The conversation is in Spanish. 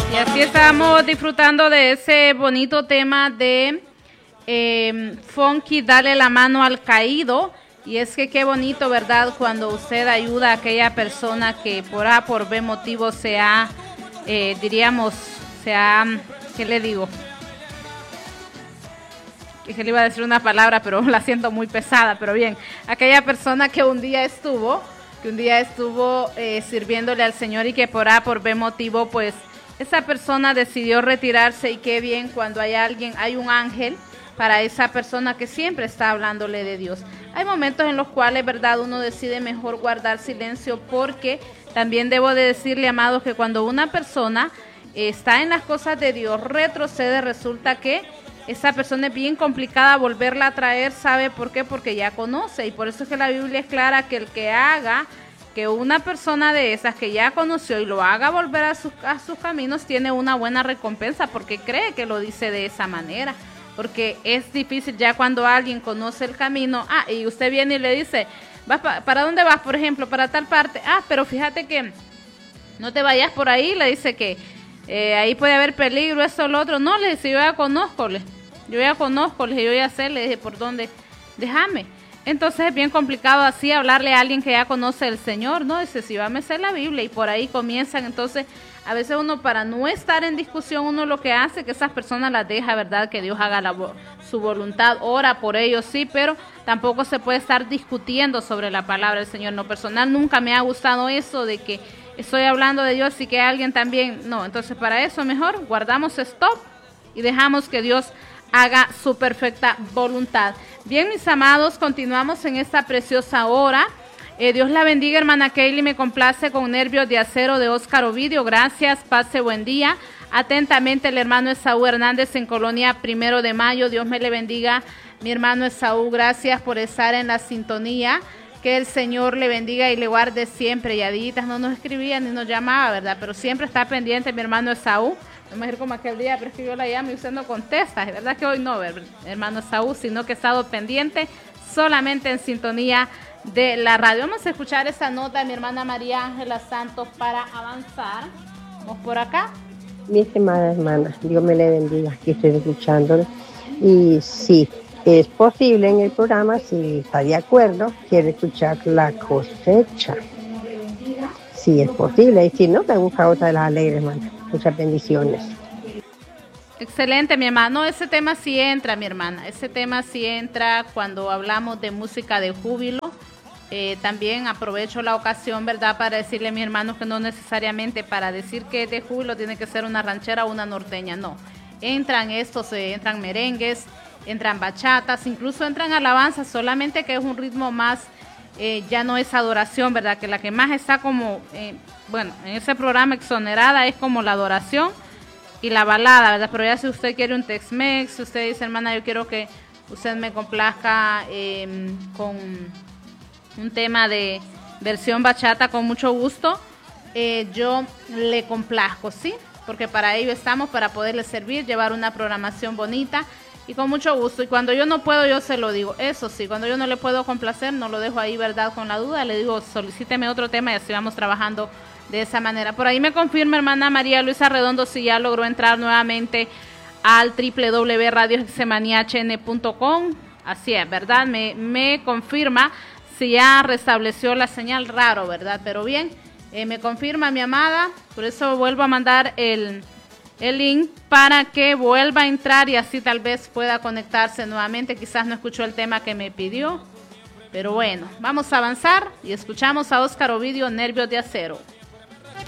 Y así estamos disfrutando de ese bonito tema de Funky, dale la mano al caído. Y es que qué bonito, ¿verdad? Cuando usted ayuda a aquella persona que por A, por B motivo ¿qué le digo? Que le iba a decir una palabra, pero la siento muy pesada, pero bien, aquella persona que un día estuvo sirviéndole al Señor y que por A, por B motivo, pues esa persona decidió retirarse, y qué bien cuando hay un ángel para esa persona que siempre está hablándole de Dios. Hay momentos en los cuales, verdad, uno decide mejor guardar silencio, porque también debo de decirle, amados, que cuando una persona está en las cosas de Dios, retrocede, resulta que esa persona es bien complicada volverla a traer. ¿Sabe por qué? Porque ya conoce, y por eso es que la Biblia es clara que el que haga que una persona de esas que ya conoció y lo haga volver a sus caminos tiene una buena recompensa, porque cree que lo dice de esa manera. Porque es difícil ya cuando alguien conoce el camino, y usted viene y le dice, ¿para dónde vas? Por ejemplo, para tal parte. Pero fíjate que no te vayas por ahí, le dice que ahí puede haber peligro, esto, lo otro. No, le dice, yo ya conozco, yo ya sé, le dije, ¿por dónde? Déjame. Entonces es bien complicado así hablarle a alguien que ya conoce el Señor, ¿no? Dice, si va a meter la Biblia, y por ahí comienzan. Entonces, a veces uno, para no estar en discusión, uno lo que hace es que esas personas las deja, ¿verdad? Que Dios haga su voluntad, ora por ellos, sí, pero tampoco se puede estar discutiendo sobre la palabra del Señor. En lo personal nunca me ha gustado eso de que estoy hablando de Dios y que alguien también, no. Entonces, para eso mejor guardamos stop y dejamos que Dios haga su perfecta voluntad. Bien, mis amados, continuamos en esta preciosa hora. Dios la bendiga, hermana Kaylee. Me complace con Nervios de Acero de Óscar Ovidio. Gracias, pase buen día. Atentamente, el hermano Esaú Hernández en Colonia 1 de Mayo. Dios me le bendiga, mi hermano Esaú. Gracias por estar en la sintonía. Que el Señor le bendiga y le guarde siempre. Yaditas no nos escribía ni nos llamaba, ¿verdad? Pero siempre está pendiente mi hermano Esaú. No me como aquel día, pero es que yo la llamo y usted no contesta. Es verdad que hoy no, hermano Esaú, sino que he estado pendiente solamente en sintonía de la radio. Vamos a escuchar esa nota de mi hermana María Ángela Santos para avanzar. Vamos por acá. Mi estimada hermana, Dios me le bendiga, que estoy escuchándole. Y sí, es posible en el programa, si está de acuerdo, quiere escuchar la cosecha. Sí, es posible. Y si no, me busca otra de las alegres, hermana. Muchas bendiciones. Excelente, mi hermano. Ese tema sí entra, mi hermana. Ese tema sí entra cuando hablamos de música de júbilo. También aprovecho la ocasión, ¿verdad?, para decirle a mis hermanos que no necesariamente para decir que es de júbilo tiene que ser una ranchera o una norteña. No. Entran entran merengues, entran bachatas, incluso entran alabanzas, solamente que es un ritmo más, ya no es adoración, ¿verdad? Que la que más está como, en ese programa exonerada es como la adoración y la balada, ¿verdad? Pero ya si usted quiere un Tex-Mex, si usted dice, hermana, yo quiero que usted me complazca con un tema de versión bachata, con mucho gusto, yo le complazco, ¿sí? Porque para ello estamos, para poderle servir, llevar una programación bonita y con mucho gusto. Y cuando yo no puedo, yo se lo digo. Eso sí, cuando yo no le puedo complacer, no lo dejo ahí, ¿verdad?, con la duda. Le digo, solicíteme otro tema y así vamos trabajando de esa manera. Por ahí me confirma, hermana María Luisa Redondo, si ya logró entrar nuevamente al www.radiohexemaniahn.com. Así es, ¿verdad? Me confirma si ya restableció la señal. Raro, ¿verdad? Pero bien, me confirma mi amada. Por eso vuelvo a mandar el link para que vuelva a entrar y así tal vez pueda conectarse nuevamente. Quizás no escuchó el tema que me pidió, pero bueno, vamos a avanzar y escuchamos a Óscar Ovidio, Nervios de Acero.